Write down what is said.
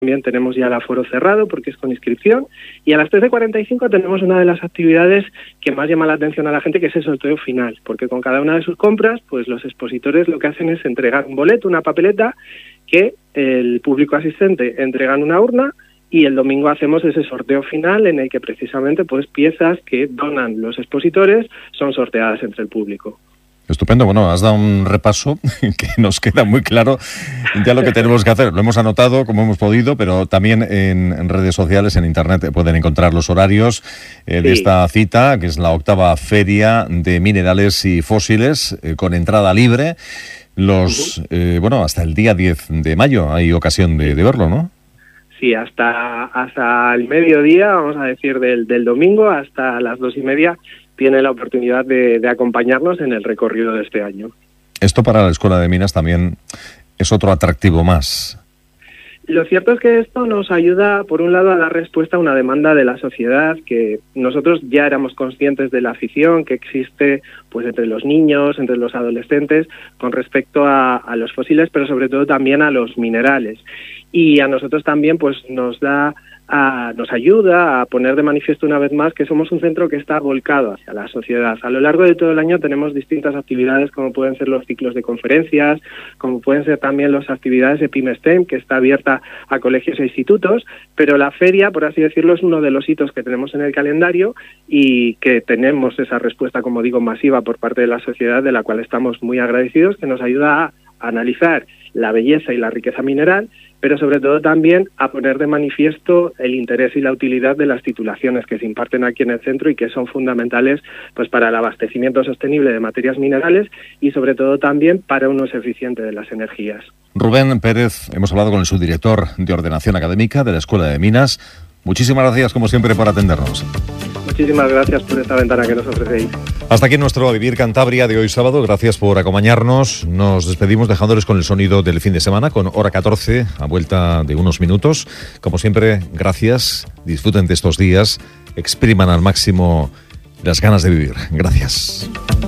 también tenemos ya el aforo cerrado porque es con inscripción, y a las 13:45 tenemos una de las actividades que más llama la atención a la gente, que es el sorteo final, porque con cada una de sus compras, pues los expositores lo que hacen es entregar un boleto, una papeleta, que el público asistente entrega en una urna, y el domingo hacemos ese sorteo final en el que precisamente pues piezas que donan los expositores son sorteadas entre el público. Estupendo, bueno, has dado un repaso que nos queda muy claro ya lo que tenemos que hacer. Lo hemos anotado como hemos podido, pero también en redes sociales, en internet, pueden encontrar los horarios de esta cita, que es la 8ª Feria de Minerales y Fósiles, con entrada libre. Hasta el día 10 de mayo hay ocasión de verlo, ¿no? Sí, hasta el mediodía, vamos a decir, del domingo hasta las 2:30, tiene la oportunidad de acompañarnos en el recorrido de este año. Esto para la Escuela de Minas también es otro atractivo más. Lo cierto es que esto nos ayuda, por un lado, a dar respuesta a una demanda de la sociedad, que nosotros ya éramos conscientes de la afición que existe pues entre los niños, entre los adolescentes, con respecto a los fósiles, pero sobre todo también a los minerales. Y a nosotros también pues nos ayuda a poner de manifiesto una vez más que somos un centro que está volcado hacia la sociedad. A lo largo de todo el año tenemos distintas actividades, como pueden ser los ciclos de conferencias, como pueden ser también las actividades de PymeSTEM, que está abierta a colegios e institutos, pero la feria, por así decirlo, es uno de los hitos que tenemos en el calendario y que tenemos esa respuesta, como digo, masiva por parte de la sociedad, de la cual estamos muy agradecidos, que nos ayuda a analizar la belleza y la riqueza mineral, pero sobre todo también a poner de manifiesto el interés y la utilidad de las titulaciones que se imparten aquí en el centro y que son fundamentales pues para el abastecimiento sostenible de materias minerales y sobre todo también para un uso eficiente de las energías. Rubén Pérez, hemos hablado con el subdirector de Ordenación Académica de la Escuela de Minas. Muchísimas gracias, como siempre, por atendernos. Muchísimas gracias por esta ventana que nos ofrecéis. Hasta aquí nuestro A Vivir Cantabria de hoy sábado. Gracias por acompañarnos. Nos despedimos dejándoles con el sonido del fin de semana, con Hora 14, a vuelta de unos minutos. Como siempre, gracias. Disfruten de estos días. Expriman al máximo las ganas de vivir. Gracias.